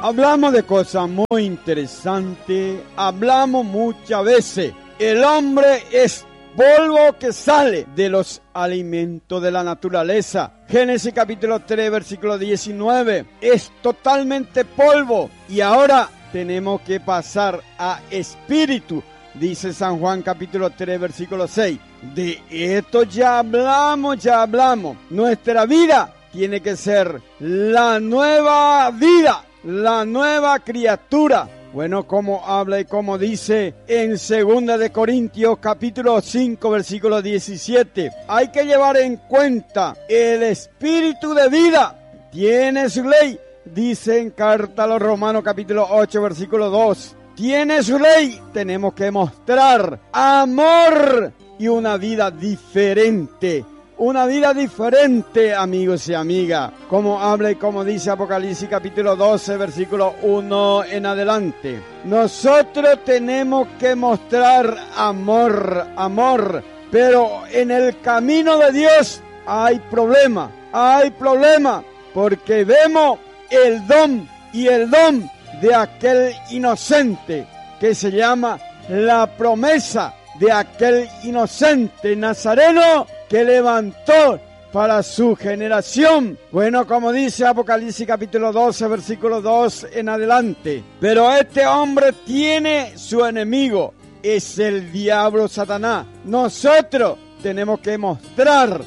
Hablamos de cosas muy interesantes, hablamos muchas veces. El hombre es polvo que sale de los alimentos de la naturaleza. Génesis capítulo 3, versículo 19. Es totalmente polvo y ahora tenemos que pasar a espíritu. Dice San Juan capítulo 3, versículo 6. De esto ya hablamos. Nuestra vida tiene que ser la nueva vida, la nueva criatura. Bueno, como habla y como dice en 2 de Corintios capítulo 5 versículo 17. Hay que llevar en cuenta el espíritu de vida. Tiene su ley, dice en carta a los Romanos capítulo 8 versículo 2. Tiene su ley, tenemos que mostrar amor y una vida diferente. Una vida diferente, amigos y amigas, como habla y como dice Apocalipsis capítulo 12, versículo 1 en adelante. Nosotros tenemos que mostrar amor, pero en el camino de Dios hay problema, porque vemos el don de aquel inocente que se llama la promesa de aquel inocente nazareno que levantó para su generación. Bueno, como dice Apocalipsis capítulo 12, versículo 2 en adelante. Pero este hombre tiene su enemigo, es el diablo Satanás. Nosotros tenemos que mostrar,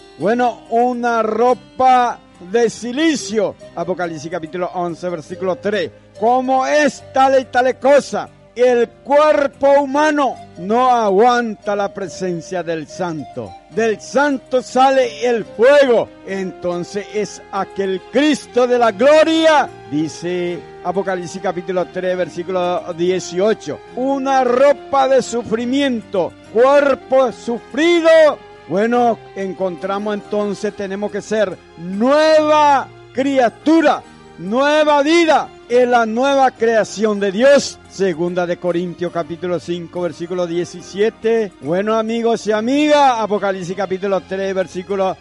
una ropa de silicio. Apocalipsis capítulo 11, versículo 3. Como es tal y tal cosa. El cuerpo humano no aguanta la presencia del santo. Del santo sale el fuego. Entonces es aquel Cristo de la gloria. Dice Apocalipsis capítulo 3, versículo 18. Una ropa de sufrimiento. Cuerpo sufrido. Bueno, encontramos entonces, tenemos que ser nueva criatura. Nueva vida en la nueva creación de Dios. 2 de Corintios capítulo 5 versículo 17. Bueno, amigos y amigas, Apocalipsis capítulo 3 versículo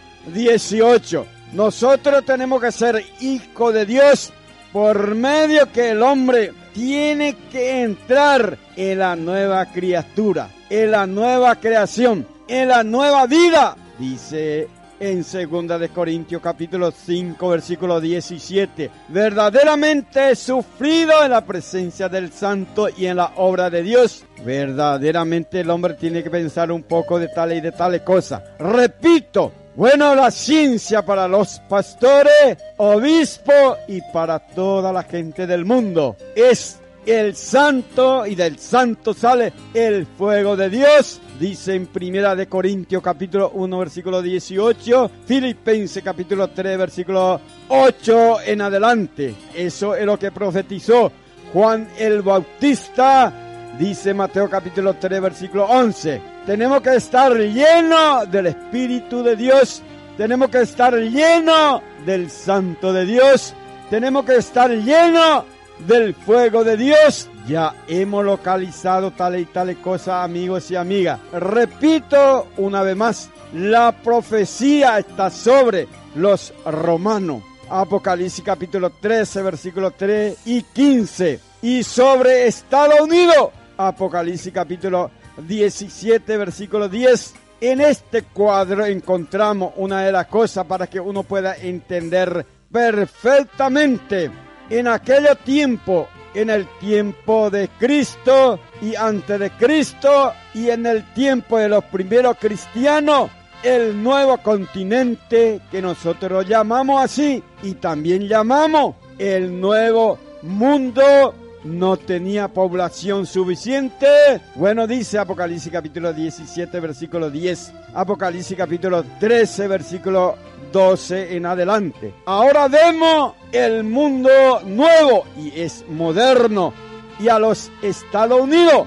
18. Nosotros tenemos que ser hijos de Dios por medio que el hombre tiene que entrar en la nueva criatura, en la nueva creación, en la nueva vida. Dice en 2 de Corintios capítulo 5 versículo 17. Verdaderamente he sufrido en la presencia del santo y en la obra de Dios. Verdaderamente el hombre tiene que pensar un poco de tales y de tales cosas. Repito, la ciencia para los pastores, obispos y para toda la gente del mundo es el santo, y del santo sale el fuego de Dios. Dice en 1 de Corintios capítulo 1 versículo 18, Filipenses capítulo 3 versículo 8 en adelante. Eso es lo que profetizó Juan el Bautista. Dice Mateo capítulo 3 versículo 11. Tenemos que estar llenos del Espíritu de Dios. Tenemos que estar llenos del Santo de Dios. Tenemos que estar llenos del fuego de Dios. Ya hemos localizado tales y tales cosas, amigos y amigas. Repito una vez más, la profecía está sobre los romanos. Apocalipsis capítulo 13, versículos 3 y 15. Y sobre Estados Unidos, Apocalipsis capítulo 17, versículo 10. En este cuadro encontramos una de las cosas para que uno pueda entender perfectamente. En aquel tiempo, en el tiempo de Cristo y antes de Cristo, y en el tiempo de los primeros cristianos, el nuevo continente que nosotros llamamos así y también llamamos el nuevo mundo no tenía población suficiente. Dice Apocalipsis capítulo 17 versículo 10, Apocalipsis capítulo 13 versículo 12 en adelante. Ahora vemos el mundo nuevo y es moderno. Y a los Estados Unidos,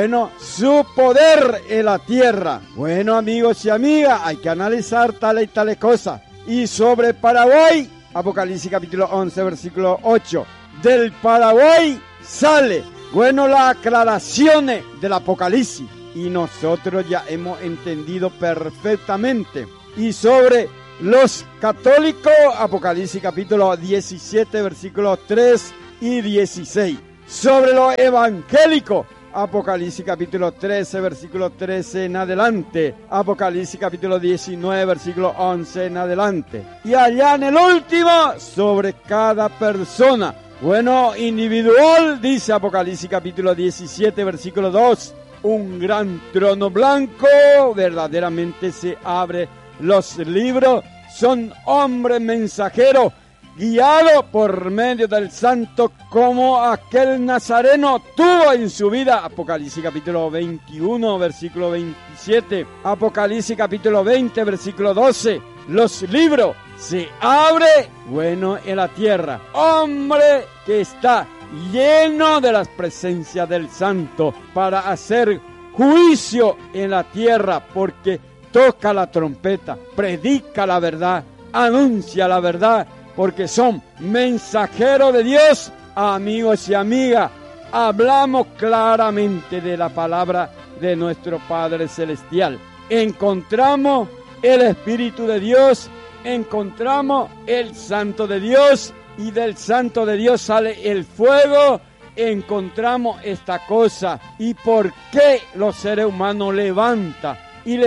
su poder en la tierra. Amigos y amigas, hay que analizar tales y tales cosas. Y sobre Paraguay, Apocalipsis capítulo 11 versículo 8. Del Paraguay sale, las aclaraciones del Apocalipsis. Y nosotros ya hemos entendido perfectamente. Y sobre los católicos, Apocalipsis capítulo 17, versículo 3 y 16. Sobre lo evangélico, Apocalipsis capítulo 13, versículo 13 en adelante. Apocalipsis capítulo 19, versículo 11 en adelante. Y allá en el último, sobre cada persona. Bueno, individual, dice Apocalipsis capítulo 17, versículo 2. Un gran trono blanco, verdaderamente se abre los libros. Son hombres mensajeros, guiado por medio del santo como aquel nazareno tuvo en su vida. Apocalipsis capítulo 21, versículo 27. Apocalipsis capítulo 20, versículo 12. Los libros se abren, bueno, en la tierra. Hombre que está lleno de las presencias del santo para hacer juicio en la tierra, porque toca la trompeta, predica la verdad, anuncia la verdad, porque son mensajeros de Dios. Amigos y amigas, hablamos claramente de la palabra de nuestro Padre Celestial. Encontramos el Espíritu de Dios, encontramos el Santo de Dios, y del Santo de Dios sale el fuego. Encontramos esta cosa. ¿Y por qué los seres humanos levanta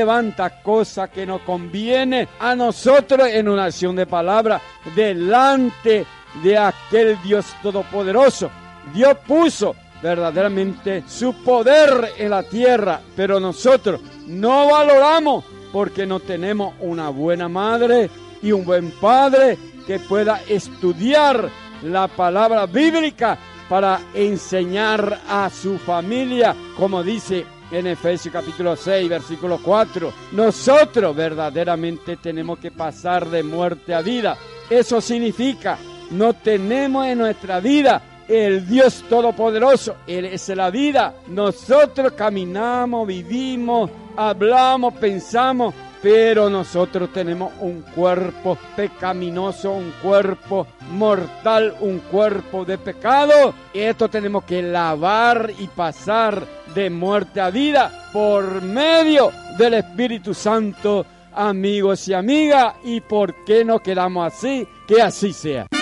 cosas que nos conviene a nosotros en una acción de palabra delante de aquel Dios todopoderoso? Dios puso verdaderamente su poder en la tierra, pero nosotros no valoramos porque no tenemos una buena madre y un buen padre que pueda estudiar la palabra bíblica para enseñar a su familia, como dice en Efesios capítulo 6, versículo 4. Nosotros verdaderamente tenemos que pasar de muerte a vida. Eso significa, no tenemos en nuestra vida el Dios Todopoderoso. Él es la vida. Nosotros caminamos, vivimos, hablamos, pensamos, pero nosotros tenemos un cuerpo pecaminoso, un cuerpo mortal, un cuerpo de pecado. Esto tenemos que lavar y pasar de muerte a vida por medio del Espíritu Santo, amigos y amigas. ¿Y por qué no quedamos así? Que así sea.